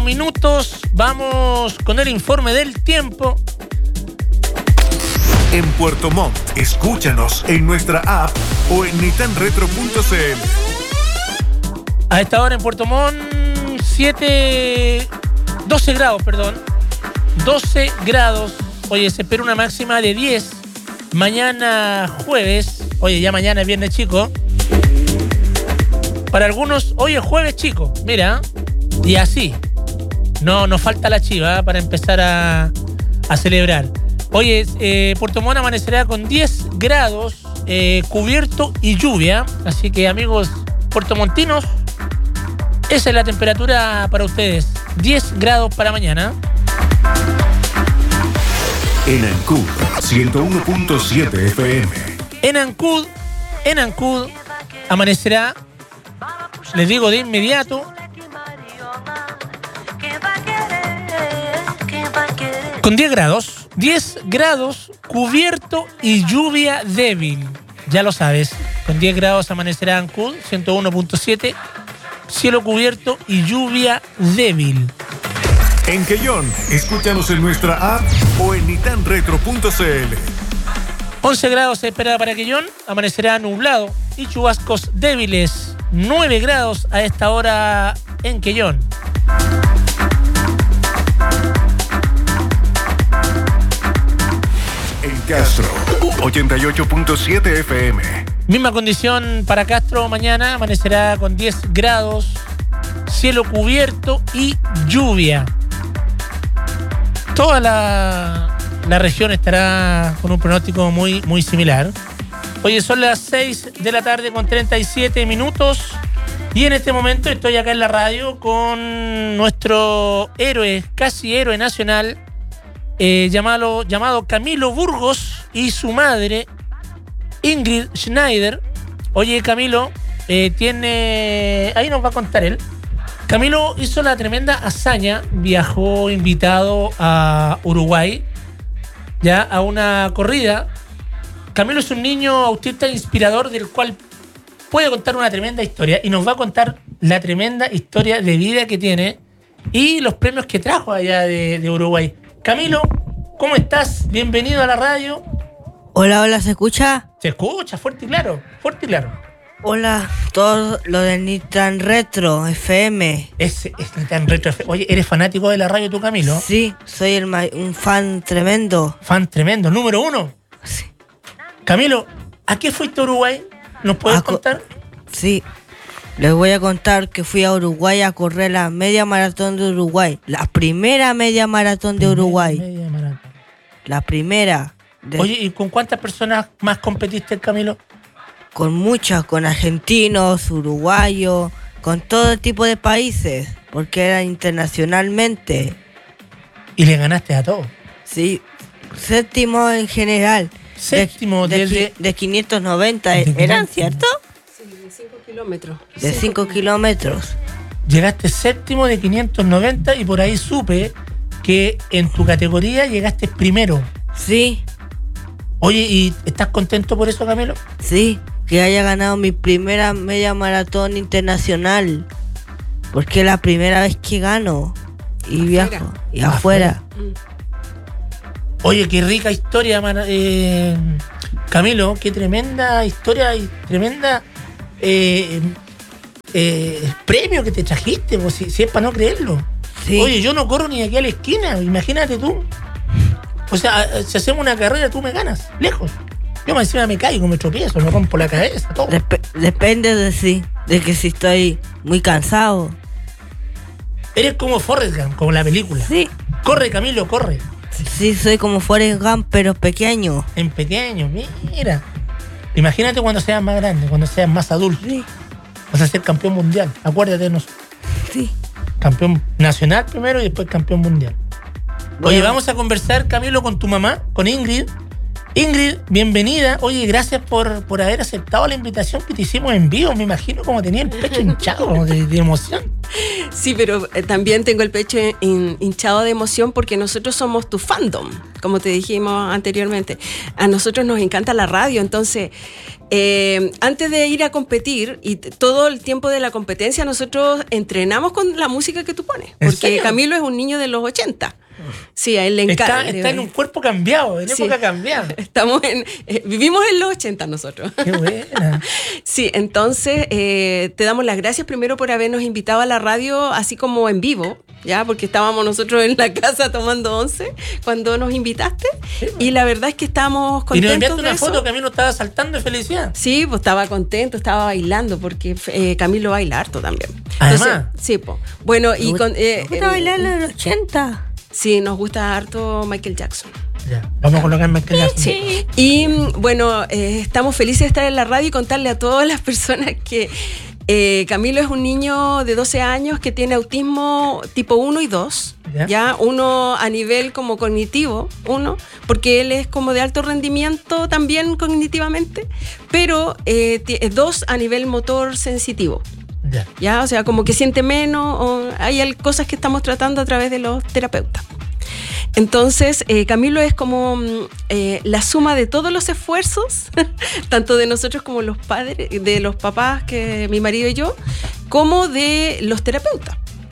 minutos. Vamos con el informe del tiempo. En Puerto Montt, escúchanos en nuestra app o en nitanretro.cl. A esta hora en Puerto Montt, 12 grados. 12 grados. Oye, se espera una máxima de 10. Mañana jueves. Oye, ya mañana es viernes chico. Para algunos, hoy es jueves chico. Mira, y así. No nos falta la chiva para empezar a celebrar. Oye, Puerto Montt amanecerá con 10 grados, cubierto y lluvia. Así que, amigos puertomontinos, esa es la temperatura para ustedes. 10 grados para mañana. En Ancud, 101.7 FM. En Ancud, amanecerá, les digo de inmediato, con 10 grados. 10 grados, cubierto y lluvia débil. Ya lo sabes, con 10 grados amanecerá Ancud, 101.7, cielo cubierto y lluvia débil. En Quellón, escúchanos en nuestra app o en nitanretro.cl. 11 grados se espera para Quellón, amanecerá nublado y chubascos débiles. 9 grados a esta hora en Quellón. En Castro, 88.7 FM. Misma condición para Castro, mañana amanecerá con 10 grados, cielo cubierto y lluvia. Toda la región estará con un pronóstico muy, muy similar. Oye, son las 6 de la tarde con 37 minutos y en este momento estoy acá en la radio con nuestro héroe, casi héroe nacional, llamado Camilo Burgos y su madre, Ingrid Schneider. Oye, Camilo, ahí nos va a contar él. Camilo hizo la tremenda hazaña, viajó invitado a Uruguay, ya a una corrida. Camilo es un niño autista inspirador del cual puede contar una tremenda historia y nos va a contar la tremenda historia de vida que tiene y los premios que trajo allá de Uruguay. Camilo, ¿cómo estás? Bienvenido a la radio. Hola, ¿se escucha? Se escucha, fuerte y claro. Hola, todo lo de Nitan Retro FM. Es Nitan Retro FM. Oye, ¿eres fanático de la radio tú, Camilo? Sí, soy un fan tremendo. Fan tremendo, número 1. Sí. Camilo, ¿a qué fuiste a Uruguay? ¿Nos puedes contar? Sí, les voy a contar que fui a Uruguay a correr la media maratón de Uruguay. La primera media maratón de Uruguay. Media maratón. La primera. Oye, ¿y con cuántas personas más competiste, Camilo? Con muchas, con argentinos, uruguayos, con todo tipo de países, porque era internacionalmente. ¿Y le ganaste a todos? Sí, séptimo en general. Séptimo de 590 eran, ¿cierto? Sí, de 5 kilómetros. De 5 kilómetros. Llegaste séptimo de 590 y por ahí supe que en tu categoría llegaste primero. Sí. Oye, ¿y estás contento por eso, Camilo? Sí, que haya ganado mi primera media maratón internacional. Porque es la primera vez que gano. Y viajo. Y afuera. Oye, qué rica historia, Camilo. Qué tremenda historia y tremenda premio que te trajiste, pues, si es para no creerlo. Sí. Oye, yo no corro ni aquí a la esquina, imagínate tú. O sea, si hacemos una carrera, tú me ganas, lejos. Yo encima me caigo, me tropiezo, me rompo la cabeza, todo. Depende de que si estoy muy cansado. Eres como Forrest Gump, como la película. Sí. Corre, Camilo, corre. Sí, soy como Forrest Gump, pero pequeño. En pequeño, mira. Imagínate cuando seas más grande, cuando seas más adulto. Sí. Vas a ser campeón mundial, acuérdate de nosotros. Sí. Campeón nacional primero y después campeón mundial. Oye, vamos a conversar, Camilo, con tu mamá, con Ingrid. Ingrid, bienvenida. Oye, gracias por haber aceptado la invitación que te hicimos en vivo. Me imagino como tenía el pecho hinchado de emoción. Sí, pero también tengo el pecho hinchado de emoción porque nosotros somos tu fandom, como te dijimos anteriormente. A nosotros nos encanta la radio, entonces antes de ir a competir y todo el tiempo de la competencia nosotros entrenamos con la música que tú pones, porque Camilo es un niño de los 80. Sí, a él le encanta. Está en un cuerpo cambiado, en época cambiada. Vivimos en los 80 nosotros. Qué buena. Sí, entonces te damos las gracias primero por habernos invitado a la radio así como en vivo, ya, porque estábamos nosotros en la casa tomando once cuando nos invitaste, sí, y la verdad es que estábamos contentos. Y nos enviaste una foto, Camilo estaba saltando de felicidad. Sí, pues estaba contento, estaba bailando, porque Camilo baila harto también. Además. Entonces, sí, pues. Bueno, y con... ¿Gusta bailar en los 80? Sí, nos gusta harto Michael Jackson. Ya, vamos a colocar Michael Jackson. Sí. Y bueno, estamos felices de estar en la radio y contarle a todas las personas que Camilo es un niño de 12 años que tiene autismo tipo 1 y 2. ¿Ya? Uno a nivel como cognitivo, porque él es como de alto rendimiento también cognitivamente, pero 2 a nivel motor sensitivo. Ya, o sea, como que siente menos, hay cosas que estamos tratando a través de los terapeutas. Entonces, Camilo es como la suma de todos los esfuerzos, tanto de nosotros como los padres, de los papás, que mi marido y yo, como de los terapeutas.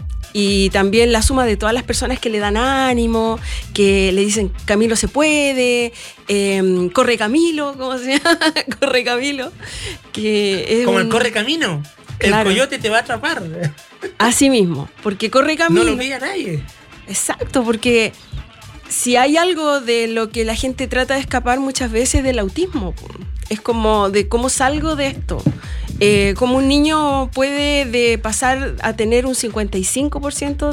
Y también la suma de todas las personas que le dan ánimo, que le dicen, Camilo se puede, corre Camilo, ¿cómo se llama? Corre Camilo. Que es como el corre camino. Claro. El coyote te va a atrapar. Así mismo, porque corre Camilo. No lo veía nadie. Exacto, porque si hay algo de lo que la gente trata de escapar muchas veces del autismo, es como de cómo salgo de esto. Como un niño puede pasar a tener un 55%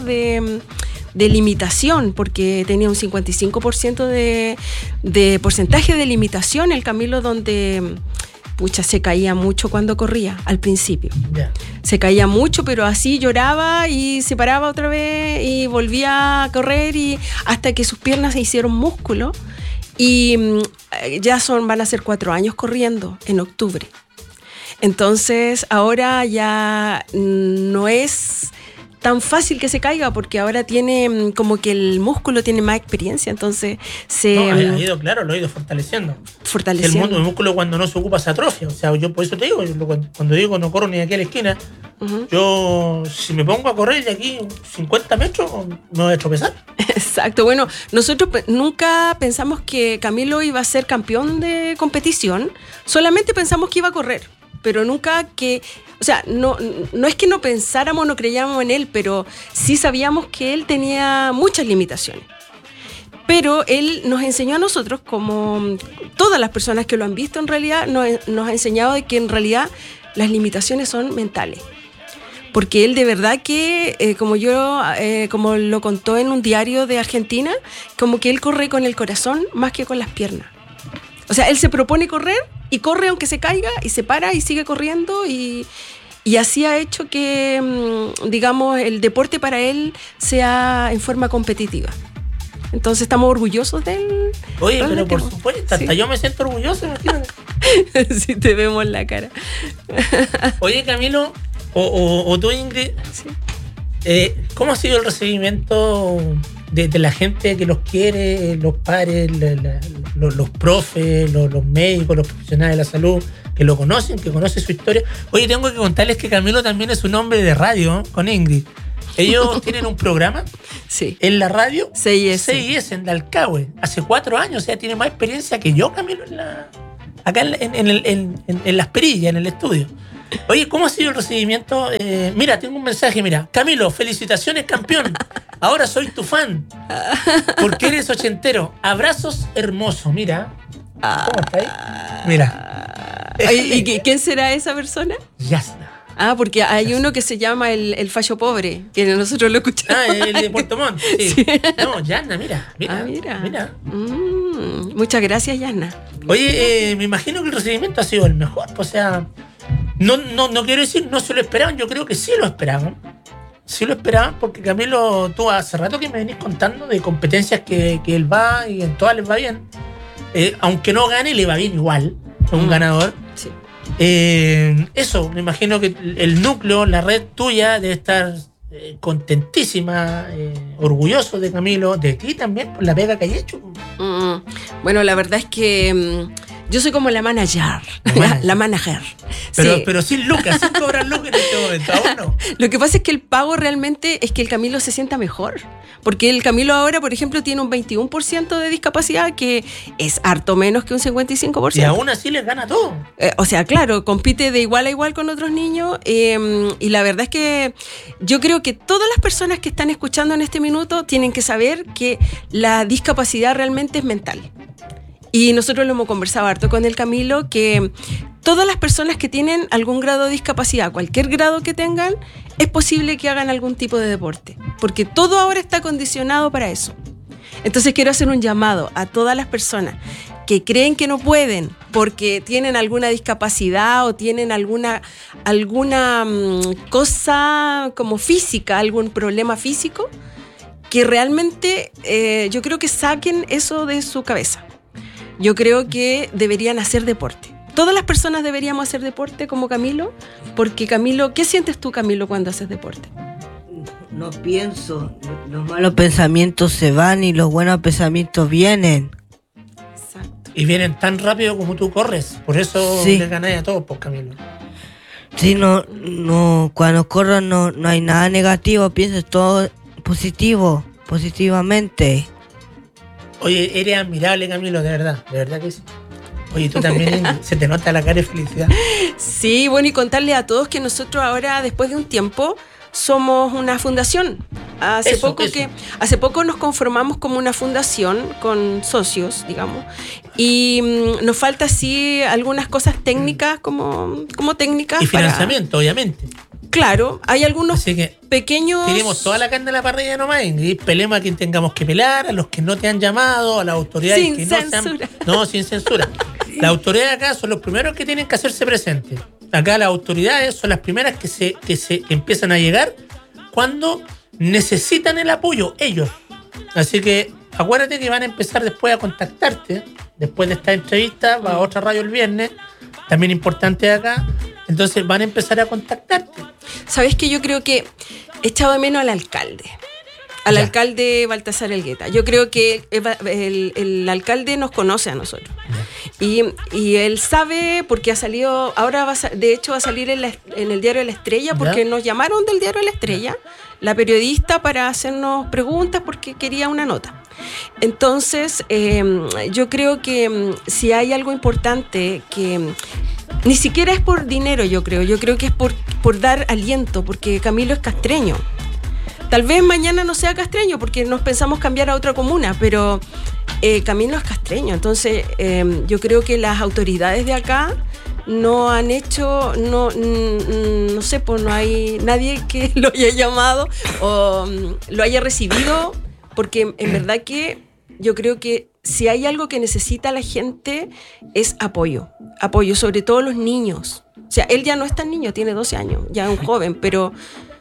de limitación, porque tenía un 55% de porcentaje de limitación el Camilo, donde se caía mucho cuando corría al principio. Yeah. Se caía mucho, pero así lloraba y se paraba otra vez y volvía a correr, y hasta que sus piernas se hicieron músculo, y ya van a ser 4 años corriendo en octubre. Entonces ahora ya no es tan fácil que se caiga, porque ahora tiene como que el músculo tiene más experiencia, entonces lo ha ido fortaleciendo. El músculo cuando no se ocupa se atrofia, o sea, yo por eso te digo, cuando digo no corro ni de aquí a la esquina, yo si me pongo a correr de aquí 50 metros me voy a tropezar. Exacto, bueno, nosotros nunca pensamos que Camilo iba a ser campeón de competición, solamente pensamos que iba a correr, pero nunca que... O sea, no es que no pensáramos, no creíamos en él, pero sí sabíamos que él tenía muchas limitaciones. Pero él nos enseñó a nosotros, como todas las personas que lo han visto en realidad, nos ha enseñado de que en realidad las limitaciones son mentales. Porque él de verdad que, como lo contó en un diario de Argentina, como que él corre con el corazón más que con las piernas. O sea, él se propone correr y corre aunque se caiga, y se para y sigue corriendo, y así ha hecho que, digamos, el deporte para él sea en forma competitiva. Entonces estamos orgullosos de él. Oye, realmente, pero por supuesto, hasta yo me siento orgulloso, imagínate. Sí, te vemos la cara. Oye, Camilo, o tú, Ingrid, sí. ¿Cómo ha sido el recibimiento de la gente que los quiere, los padres, los profes, los médicos, los profesionales de la salud, que lo conocen, que conocen su historia? Oye, tengo que contarles que Camilo también es un hombre de radio, con Ingrid. Ellos tienen un programa en la radio, CIS en Dalcahue, hace 4 años, o sea, tiene más experiencia que yo, Camilo, acá en las perillas, en el estudio. Oye, ¿cómo ha sido el recibimiento? Mira, tengo un mensaje, mira. Camilo, felicitaciones, campeón. Ahora soy tu fan. Porque eres ochentero. Abrazos hermosos, mira. ¿Cómo está ahí? Mira. ¿Y quién será esa persona? Yasna. Porque hay uno que se llama el fallo pobre, que nosotros lo escuchamos. El de Puerto Montt. Sí. No, Yasna, mira. Mira. Muchas gracias, Yasna. Oye, me imagino que el recibimiento ha sido el mejor. O sea, no quiero decir no se lo esperaban, yo creo que sí lo esperaban. Sí lo esperaban, porque Camilo, tú hace rato que me venís contando de competencias que él va y en todas les va bien. Aunque no gane, le va bien igual. Es un ganador. Sí. Eso, me imagino que el núcleo, la red tuya debe estar contentísima, orgulloso de Camilo, de ti también, por la pega que hay hecho. Bueno, la verdad es que yo soy como la manager. La manager. Pero sin lucas, sin cobrar lucas en este momento, aún no. Lo que pasa es que el pago realmente es que el Camilo se sienta mejor. Porque el Camilo ahora, por ejemplo, tiene un 21% de discapacidad, que es harto menos que un 55%. Y aún así les gana todo. O sea, claro, compite de igual a igual con otros niños. Y la verdad es que yo creo que todas las personas que están escuchando en este minuto tienen que saber que la discapacidad realmente es mental. Y nosotros lo hemos conversado harto con el Camilo, que todas las personas que tienen algún grado de discapacidad, cualquier grado que tengan, es posible que hagan algún tipo de deporte, porque todo ahora está condicionado para eso. Entonces quiero hacer un llamado a todas las personas que creen que no pueden porque tienen alguna discapacidad o tienen alguna cosa como física, algún problema físico, que realmente yo creo que saquen eso de su cabeza. Yo creo que deberían hacer deporte. Todas las personas deberíamos hacer deporte como Camilo, porque Camilo, ¿qué sientes tú, Camilo, cuando haces deporte? No pienso, los malos pensamientos se van y los buenos pensamientos vienen. Exacto. Y vienen tan rápido como tú corres, por eso le ganáis a todos, pues, Camilo. Sí, no, cuando corro no hay nada negativo, pienso todo positivo, positivamente. Oye, eres admirable, Camilo, de verdad que sí. Oye, tú también se te nota la cara de felicidad. Sí, bueno, y contarle a todos que nosotros ahora, después de un tiempo, somos una fundación. Hace poco nos conformamos como una fundación con socios, digamos, y nos falta sí algunas cosas técnicas como técnicas. Y financiamiento, obviamente. Claro, hay algunos pequeños... Tenemos toda la carne de la parrilla nomás, y pelemos a quien tengamos que pelar, a los que no te han llamado, a las autoridades sin que censura. No, sin censura. Las autoridades acá son los primeros que tienen que hacerse presentes. Acá las autoridades son las primeras que empiezan a llegar cuando necesitan el apoyo, ellos. Así que acuérdate que van a empezar después a contactarte, después de esta entrevista, va a otra radio el viernes, también importante acá. Entonces van a empezar a contactarte. ¿Sabes qué? Yo creo que he echado de menos al alcalde. Al alcalde Baltasar Elgueta. Yo creo que el alcalde nos conoce a nosotros. Y él sabe, porque ha salido, ahora de hecho va a salir en el Diario de la Estrella, porque nos llamaron del Diario de la Estrella, la periodista, para hacernos preguntas porque quería una nota. Entonces, yo creo que si hay algo importante que ni siquiera es por dinero, yo creo que es por dar aliento, porque Camilo es castreño. Tal vez mañana no sea castreño porque nos pensamos cambiar a otra comuna, pero Camilo es castreño. Entonces, yo creo que las autoridades de acá no han hecho, no sé, pues no hay nadie que lo haya llamado o lo haya recibido, porque en verdad que yo creo que si hay algo que necesita la gente es apoyo, sobre todo los niños. O sea, él ya no es tan niño, tiene 12 años, ya es un joven, pero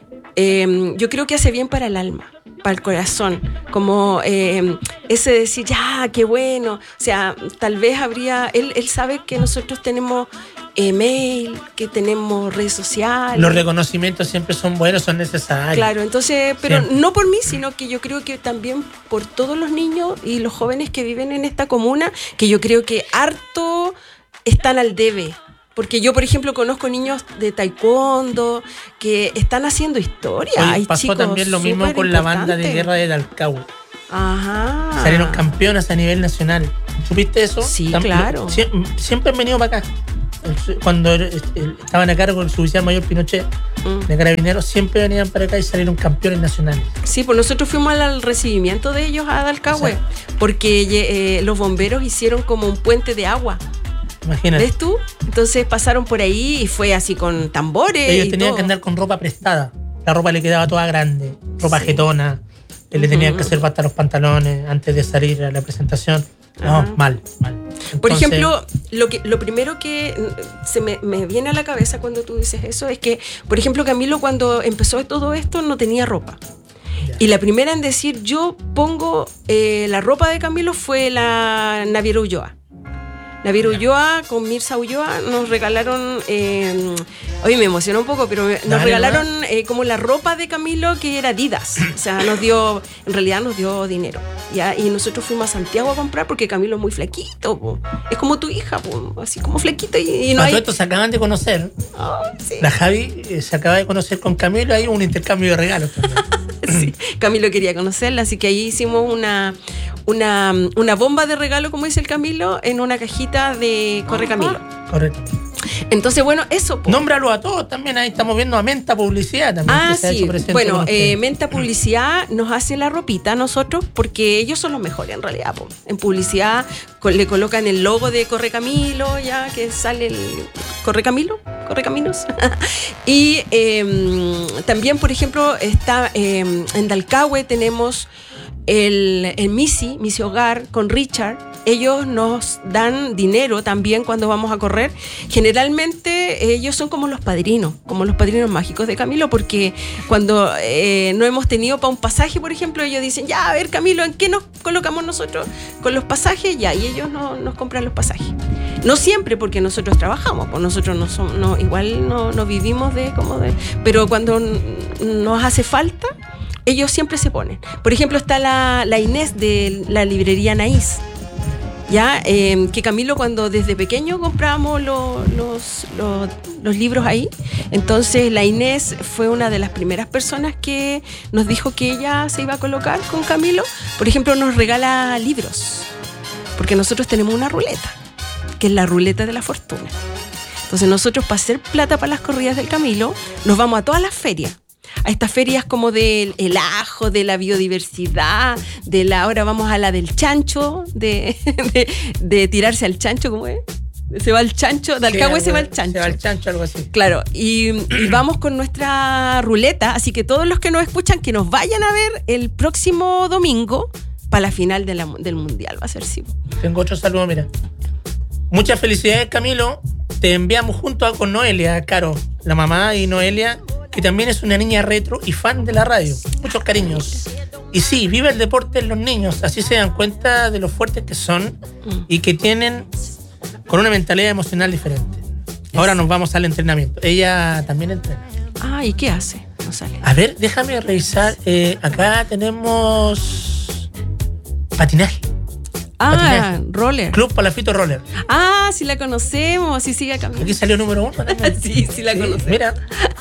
yo creo que hace bien para el alma, para el corazón, como ese decir, ya, qué bueno. O sea, tal vez él sabe que nosotros tenemos email, que tenemos redes sociales. Los reconocimientos siempre son buenos, son necesarios. Claro, entonces, pero siempre. No por mí, sino que yo creo que también por todos los niños y los jóvenes que viven en esta comuna, que yo creo que harto están al debe. Porque yo, por ejemplo, conozco niños de taekwondo que están haciendo historia. Oye, hay pasó chicos también lo mismo con la banda de guerra de Dalcau. Ajá. Salieron campeonas a nivel nacional. ¿Supiste eso? Sí, claro. Siempre han venido para acá. Cuando estaban a cargo del suboficial mayor Pinochet de Carabineros, siempre venían para acá y salieron campeones nacionales. Sí, pues nosotros fuimos al recibimiento de ellos a Dalcahue, porque los bomberos hicieron como un puente de agua. Imagínate. ¿Ves tú? Entonces pasaron por ahí y fue así con tambores. Ellos y tenían todo. que andar con ropa prestada. La ropa le quedaba toda grande, ropa jetona. Le tenían que hacer hasta los pantalones antes de salir a la presentación. No, mal. Entonces, por ejemplo, lo primero que se me viene a la cabeza cuando tú dices eso es que, por ejemplo, Camilo cuando empezó todo esto no tenía ropa. Ya. Y la primera en decir yo pongo la ropa de Camilo fue la Naviera Ulloa. Naviera Ulloa con Mirza Ulloa nos regalaron, hoy me emocionó un poco, pero nos regalaron como la ropa de Camilo que era Adidas. O sea, en realidad nos dio dinero. ¿Ya? Y nosotros fuimos a Santiago a comprar porque Camilo es muy flaquito. Po. Es como tu hija, po. Así como flaquito. Y no hay... Todo esto se acaban de conocer. Oh, sí. La Javi se acaba de conocer con Camilo. Hay un intercambio de regalos también. Sí, Camilo quería conocerla, así que ahí hicimos una bomba de regalo, como dice el Camilo, en una cajita de Corre Camilo. Correcto. Entonces, bueno, eso. Nómbralo a todos también. Ahí estamos viendo a Menta Publicidad también. Ah, sí. Bueno, Menta Publicidad nos hace la ropita a nosotros porque ellos son los mejores en realidad. Po. En publicidad le colocan el logo de Corre Camilo, ya que sale el Corre Camilo, Corre Caminos. Y también, por ejemplo, está en Dalcahue tenemos el Misi Hogar con Richard. Ellos nos dan dinero también cuando vamos a correr. Generalmente ellos son como los padrinos mágicos de Camilo, porque cuando no hemos tenido para un pasaje, por ejemplo, ellos dicen, ya, a ver, Camilo, ¿en qué nos colocamos nosotros con los pasajes? Ya, y ellos nos compran los pasajes. No siempre, porque nosotros trabajamos, pues nosotros igual no vivimos pero cuando nos hace falta, ellos siempre se ponen. Por ejemplo, está la Inés de la librería Naís. Ya, que Camilo cuando desde pequeño comprábamos los libros ahí, entonces la Inés fue una de las primeras personas que nos dijo que ella se iba a colocar con Camilo. Por ejemplo, nos regala libros, porque nosotros tenemos una ruleta, que es la ruleta de la fortuna. Entonces nosotros, para hacer plata para las corridas del Camilo, nos vamos a todas las ferias. A estas ferias como del ajo, de la biodiversidad, ahora vamos a la del chancho, de tirarse al chancho, ¿cómo es? Se va el chancho, de Alcagüe se va el chancho. Se va el chancho, algo así. Claro, y vamos con nuestra ruleta, así que todos los que nos escuchan, que nos vayan a ver el próximo domingo para la final del Mundial, va a ser sí. Tengo otro saludo, mira. Muchas felicidades, Camilo. Te enviamos junto con Noelia, Caro, la mamá, y Noelia, que también es una niña retro y fan de la radio. Muchos cariños. Y sí, vive el deporte en los niños, así se dan cuenta de lo fuertes que son y que tienen con una mentalidad emocional diferente. Ahora nos vamos al entrenamiento. Ella también entrena. Ah, ¿y qué hace? No sale. A ver, déjame revisar. Acá tenemos patinaje. Ah, roller. Club Palafito Roller. Ah, sí la conocemos, sí sigue caminando. Aquí salió número 1 también. sí la conocemos. Mira.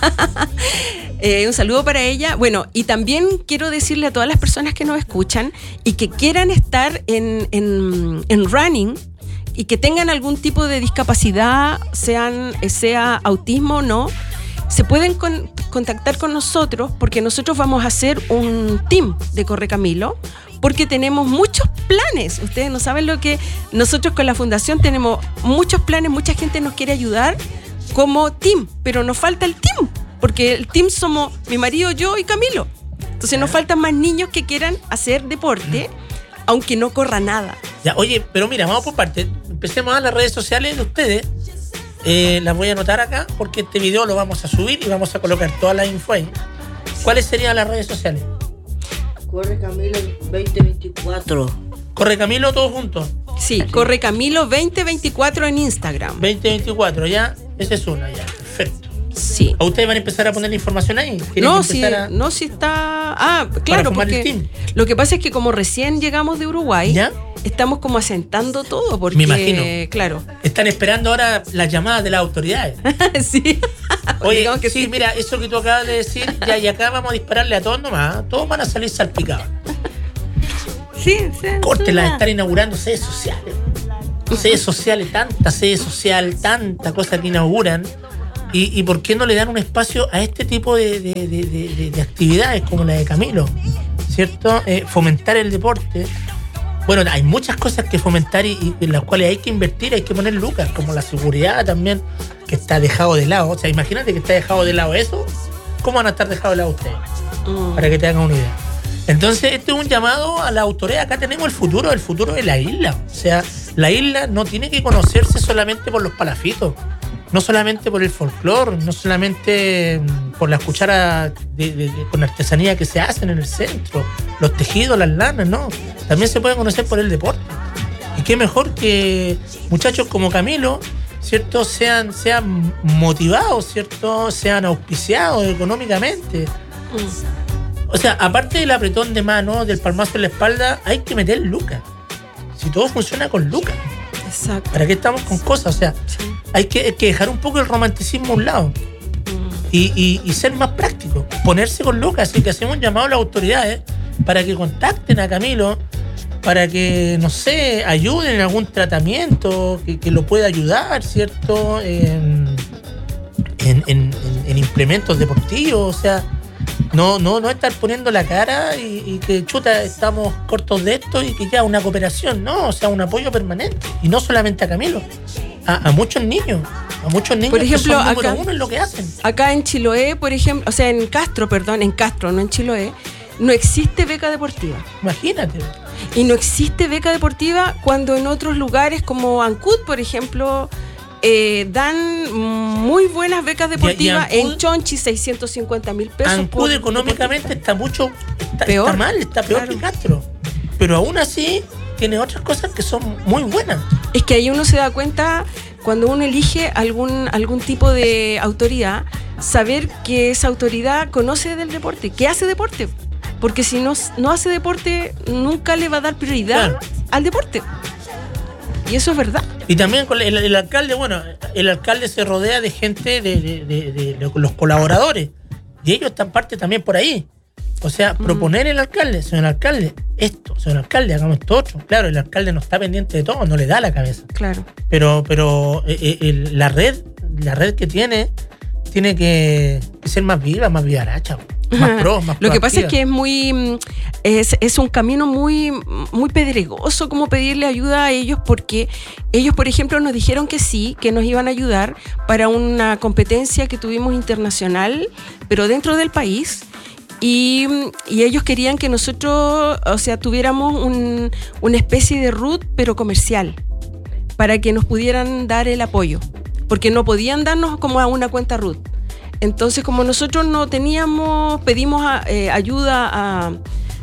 Un saludo para ella. Bueno, y también quiero decirle a todas las personas que nos escuchan y que quieran estar en running y que tengan algún tipo de discapacidad, sea autismo o no, se pueden contactar con nosotros, porque nosotros vamos a hacer un team de Corre Camilo, porque tenemos muchos planes. Ustedes no saben lo que nosotros con la fundación tenemos muchos planes, mucha gente nos quiere ayudar como team, pero nos falta el team, porque el team somos mi marido, yo y Camilo. Entonces nos faltan más niños que quieran hacer deporte, aunque no corra nada. Ya, oye, pero mira, vamos por parte. Empecemos a las redes sociales de ustedes. Las voy a anotar acá porque este video lo vamos a subir y vamos a colocar toda la info ahí. ¿Cuáles serían las redes sociales? Corre Camilo 2024. Corre Camilo todos juntos. Sí, Corre Camilo 2024 en Instagram. 2024, ya. Esa es una, ya. Perfecto. Sí. ¿A ustedes van a empezar a poner información ahí? No, si está... Ah, claro, porque lo que pasa es que como recién llegamos de Uruguay, ¿ya? Estamos como asentando todo, porque... Me imagino. Claro. Están esperando ahora las llamadas de las autoridades. Sí. Oye, que sí, mira, eso que tú acabas de decir, ya, y acá vamos a dispararle a todos nomás. Todos van a salir salpicados. Sí. Córtela, estar inaugurando sedes sociales. Sedes sociales, tanta cosa que inauguran. ¿Y por qué no le dan un espacio a este tipo de actividades como la de Camilo? ¿Cierto? Fomentar el deporte. Bueno, hay muchas cosas que fomentar y en las cuales hay que invertir, hay que poner lucas, como la seguridad también, que está dejado de lado. O sea, imagínate que está dejado de lado eso. ¿Cómo van a estar dejados de lado ustedes? Para que te hagan una idea. Entonces, este es un llamado a la autoridad. Acá tenemos el futuro de la isla. O sea, la isla no tiene que conocerse solamente por los palafitos. No solamente por el folclore, no solamente por las cucharas con artesanía que se hacen en el centro, los tejidos, las lanas, no. También se puede conocer por el deporte. Y qué mejor que muchachos como Camilo, ¿cierto? Sean motivados, ¿cierto? Sean auspiciados económicamente. O sea, aparte del apretón de mano, del palmazo en la espalda, hay que meter lucas. Si todo funciona con lucas. Exacto. ¿Para qué estamos con cosas? O sea, sí. hay que dejar un poco el romanticismo a un lado. Y ser más práctico. Ponerse con lucas. Así que hacemos un llamado a las autoridades para que contacten a Camilo, para que, no sé, ayuden en algún tratamiento que lo pueda ayudar, ¿cierto? En implementos deportivos. O sea, no estar poniendo la cara y que chuta, estamos cortos de esto y que ya una cooperación, no, o sea, un apoyo permanente. Y no solamente a Camilo, a muchos niños. A muchos niños, por ejemplo, que son número uno en lo que hacen. Acá en Chiloé, por ejemplo, o sea, en Castro, no en Chiloé, no existe beca deportiva. Imagínate. Y no existe beca deportiva cuando en otros lugares como Ancud, por ejemplo, dan muy buenas becas deportivas. Y Ancud, en Chonchi, 650.000 pesos. Ancud económicamente está mal, está peor, claro, que Castro. Pero aún así tiene otras cosas que son muy buenas. Es que ahí uno se da cuenta, cuando uno elige algún tipo de autoridad, saber que esa autoridad conoce del deporte, que hace deporte. Porque si no hace deporte, nunca le va a dar prioridad, claro, al deporte. Y eso es verdad. Y también con el alcalde, bueno, el alcalde se rodea de gente, de los colaboradores. Y ellos están parte también por ahí. O sea, proponer el alcalde, señor alcalde, esto, señor alcalde, hagamos esto otro. Claro, el alcalde no está pendiente de todo, no le da la cabeza. Claro. Pero la red que tiene que ser más viva, más vivaracha. Más pro, más Lo que pasa es que es un camino muy, muy pedregoso como pedirle ayuda a ellos, porque ellos, por ejemplo, nos dijeron que sí, que nos iban a ayudar para una competencia que tuvimos internacional, pero dentro del país. Y ellos querían que nosotros, o sea, tuviéramos una especie de RUT, pero comercial, para que nos pudieran dar el apoyo, porque no podían darnos como a una cuenta RUT. Entonces, como nosotros no teníamos, pedimos ayuda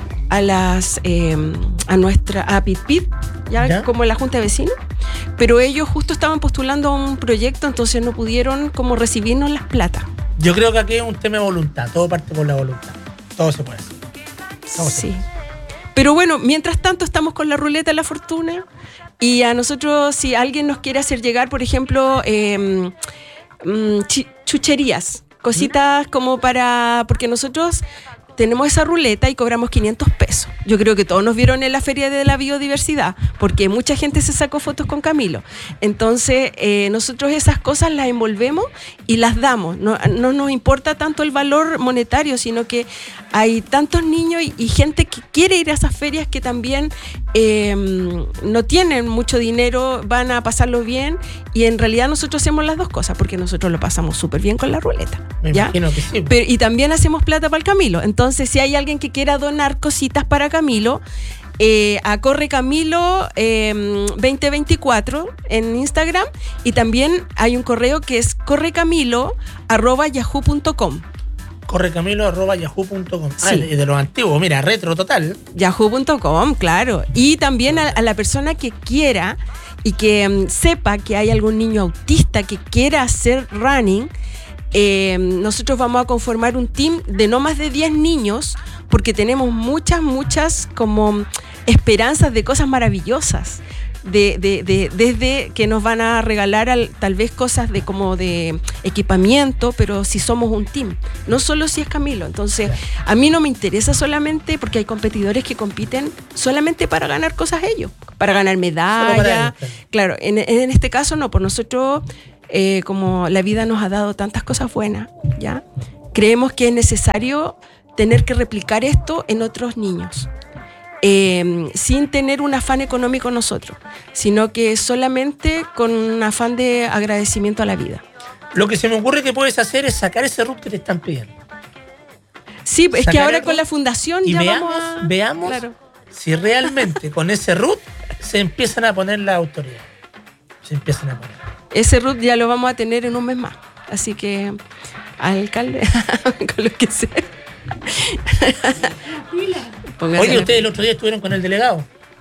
a PITPIT, ¿Ya? Como la Junta de Vecinos, pero ellos justo estaban postulando a un proyecto, entonces no pudieron como recibirnos las plata. Yo creo que aquí es un tema de voluntad, todo parte por la voluntad, todo se puede hacer. Sí. Pero bueno, mientras tanto estamos con la ruleta de la fortuna, y a nosotros, si alguien nos quiere hacer llegar, por ejemplo, chucherías, cositas como porque nosotros tenemos esa ruleta y cobramos 500 pesos. Yo creo que todos nos vieron en la Feria de la Biodiversidad, porque mucha gente se sacó fotos con Camilo. Entonces, nosotros esas cosas las envolvemos y las damos. No nos importa tanto el valor monetario, sino que hay tantos niños y gente que quiere ir a esas ferias que también no tienen mucho dinero, van a pasarlo bien, y en realidad nosotros hacemos las dos cosas, porque nosotros lo pasamos súper bien con la ruleta. Me imagino que sí. Y también hacemos plata para el Camilo. Entonces, si hay alguien que quiera donar cositas para Camilo, a Corre Camilo 2024 en Instagram, y también hay un correo que es correcamilo@yahoo.com. correcamilo@yahoo.com. Sí. De los antiguos, mira, retro total. Yahoo.com, claro. Y también a la persona que quiera y que sepa que hay algún niño autista que quiera hacer running, nosotros vamos a conformar un team de no más de 10 niños, porque tenemos muchas como esperanzas de cosas maravillosas, desde que nos van a regalar tal vez cosas de equipamiento, pero si somos un team, no solo si es Camilo. Entonces, a mí no me interesa solamente, porque hay competidores que compiten solamente para ganar cosas ellos, para ganar medallas. Claro, en este caso no, por nosotros, como la vida nos ha dado tantas cosas buenas, ¿ya? Creemos que es necesario tener que replicar esto en otros niños, sin tener un afán económico nosotros, sino que solamente con un afán de agradecimiento a la vida. Lo que se me ocurre que puedes hacer es sacar ese RUT que te están pidiendo. Sí, es que ahora con la fundación y ya veamos claro, si realmente con ese RUT se empiezan a poner la autoridad. Se empiezan a poner. Ese RUT ya lo vamos a tener en un mes más. Así que, alcalde, con lo que sea. Oye, ustedes el otro día estuvieron con el delegado.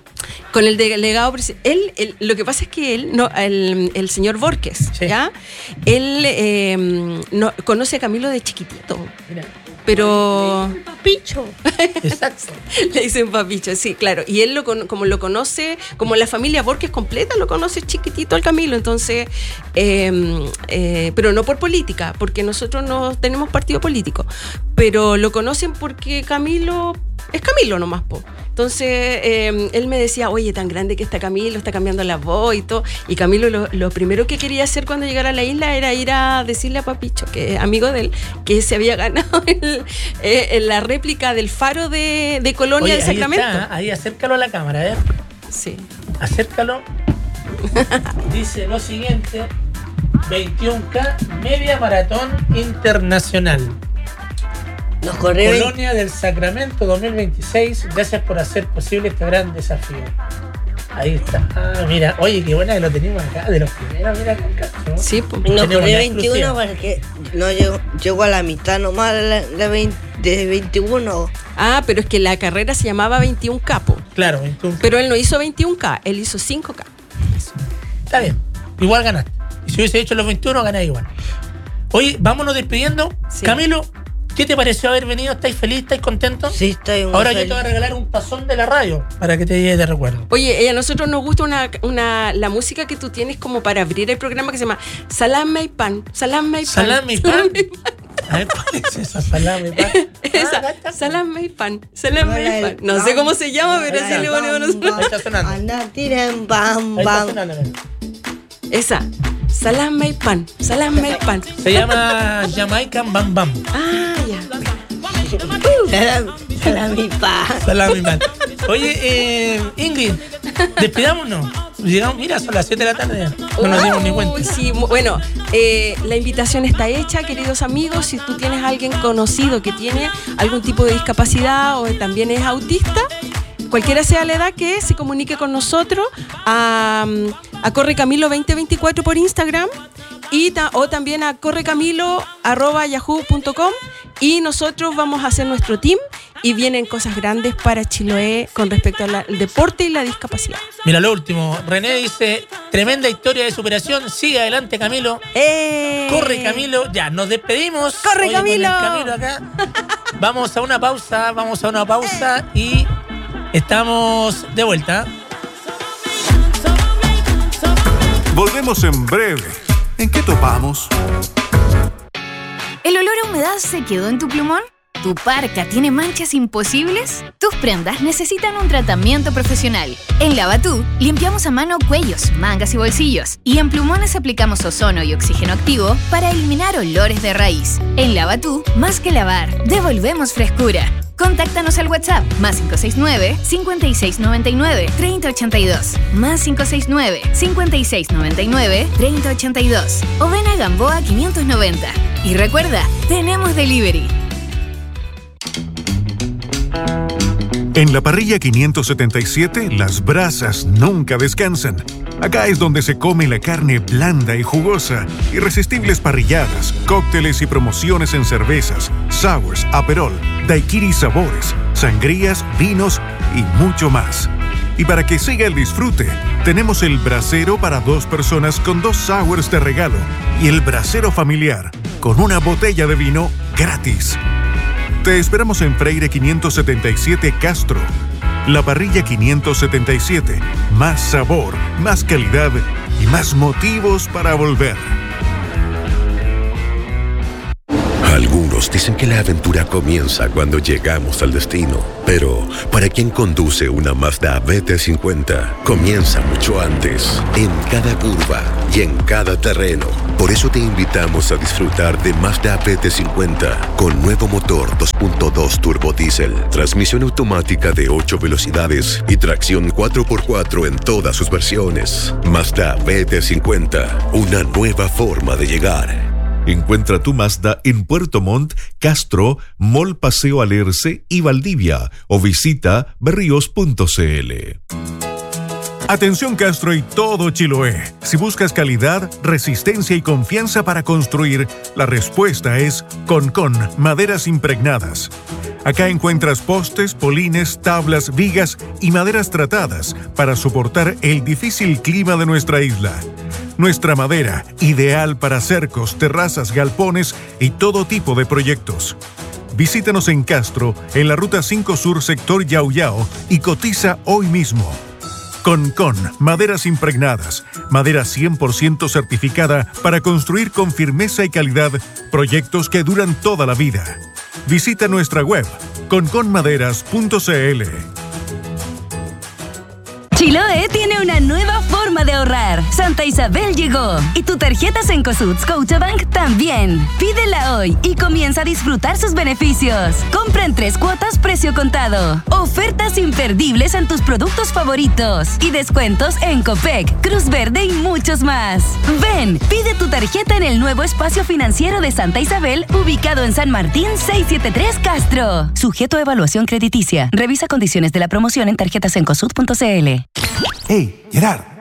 Con el delegado él, lo que pasa es que él, no, el señor Borges, sí. ¿Ya? Él no, conoce a Camilo de chiquitito. Mira. Pero... Papicho. Exacto. Le dicen papicho, sí, claro. Y él como lo conoce, como la familia Borges completa, lo conoce chiquitito al Camilo. Entonces, pero no por política, porque nosotros no tenemos partido político. Pero lo conocen porque Camilo es Camilo nomás, po. Entonces, él me decía, oye, tan grande que está Camilo, está cambiando la voz y todo. Y Camilo lo primero que quería hacer cuando llegara a la isla era ir a decirle a Papicho, que es amigo de él, que se había ganado la réplica del faro de Colonia de Sacramento. Está, ahí acércalo a la cámara, a ver. Sí. Acércalo. Dice lo siguiente: 21K Media Maratón Internacional. Nos corrió Colonia del Sacramento 2026. Gracias por hacer posible este gran desafío. Ahí está. Ah, mira, oye, qué buena que lo tenemos acá, de los primeros, mira acá, ¿no? Sí, pues. Nos corrió 21 porque no llegó a la mitad nomás de 21. Ah, pero es que la carrera se llamaba 21K, po. Claro, 21K. Pero él no hizo 21K, él hizo 5K. Está bien, igual ganaste. Y si hubiese hecho los 21, ganás igual. Oye, vámonos despidiendo. Sí. Camilo, ¿qué te pareció haber venido? ¿Estáis feliz? ¿Estáis contentos? Sí, estoy muy Ahora feliz. yo te voy a regalar un tazón de la radio para que te lleve de recuerdo. Oye, a nosotros nos gusta la música que tú tienes como para abrir el programa que se llama Salame y Pan. Salame y Pan. ¿Salame y Pan? A ver, ¿cuál es esa? Salame y Pan. Esa, Salame y Pan. Salame y Pan. No sé cómo se llama, pero así le ponemos nosotros. Ahí está sonando. Anda, tiren, bam, Ahí está bam. sonando. Esa. Salame y Pan. Salame y Pan. Se llama Jamaican Bam Bam. Ah, ya. Salami y pan. Salame y Pan. Oye, Ingrid, despidámonos. Llegamos, mira, son las 7 de la tarde. No nos dimos ni cuenta. Sí, bueno, la invitación está hecha, queridos amigos. Si tú tienes a alguien conocido que tiene algún tipo de discapacidad o también es autista, cualquiera sea la edad que se comunique con nosotros a Corre Camilo 2024 por Instagram o también a correcamilo@yahoo.com y nosotros vamos a hacer nuestro team y vienen cosas grandes para Chiloé con respecto al deporte y la discapacidad. Mira, lo último, René dice, tremenda historia de superación, sigue adelante Camilo. Corre Camilo, ya, nos despedimos. ¡Corre, Oye, Camilo! con el Camilo acá. Vamos a una pausa y estamos de vuelta. Volvemos en breve. ¿En qué topamos? ¿El olor a humedad se quedó en tu plumón? ¿Tu parca tiene manchas imposibles? Tus prendas necesitan un tratamiento profesional. En Lavatú limpiamos a mano cuellos, mangas y bolsillos. Y en plumones aplicamos ozono y oxígeno activo para eliminar olores de raíz. En Lavatú, más que lavar, devolvemos frescura. Contáctanos al WhatsApp +569-5699-3082, +569-5699-3082 o ven a Gamboa 590. Y recuerda, tenemos delivery. En la parrilla 577, las brasas nunca descansan. Acá es donde se come la carne blanda y jugosa, irresistibles parrilladas, cócteles y promociones en cervezas, sours, aperol, daiquiri sabores, sangrías, vinos y mucho más. Y para que siga el disfrute, tenemos el brasero para 2 personas con 2 sours de regalo y el brasero familiar con una botella de vino gratis. Te esperamos en Freire 577 Castro. La parrilla 577. Más sabor, más calidad y más motivos para volver. Algunos dicen que la aventura comienza cuando llegamos al destino, pero para quien conduce una Mazda BT50, comienza mucho antes, en cada curva y en cada terreno. Por eso te invitamos a disfrutar de Mazda BT50 con nuevo motor 2.2 turbo diésel, transmisión automática de 8 velocidades y tracción 4x4 en todas sus versiones. Mazda BT50, una nueva forma de llegar. Encuentra tu Mazda en Puerto Montt, Castro, Mall Paseo Alerce y Valdivia o visita berríos.cl. Atención Castro y todo Chiloé. Si buscas calidad, resistencia y confianza para construir, la respuesta es Concon Maderas Impregnadas. Acá encuentras postes, polines, tablas, vigas y maderas tratadas para soportar el difícil clima de nuestra isla. Nuestra madera, ideal para cercos, terrazas, galpones y todo tipo de proyectos. Visítanos en Castro, en la Ruta 5 Sur, sector Yauyao, y cotiza hoy mismo. Concon, maderas impregnadas, madera 100% certificada para construir con firmeza y calidad proyectos que duran toda la vida. Visita nuestra web, conconmaderas.cl. Chiloé tiene una nueva forma de ahorrar. Santa Isabel llegó y tu tarjeta Cencosud Scotiabank también. Pídela hoy y comienza a disfrutar sus beneficios. Compra en 3 cuotas precio contado. Ofertas imperdibles en tus productos favoritos y descuentos en Copec, Cruz Verde y muchos más. Ven, pide tu tarjeta en el nuevo espacio financiero de Santa Isabel, ubicado en San Martín 673 Castro. Sujeto a evaluación crediticia. Revisa condiciones de la promoción en tarjetasencosud.cl. Hey, Gerard,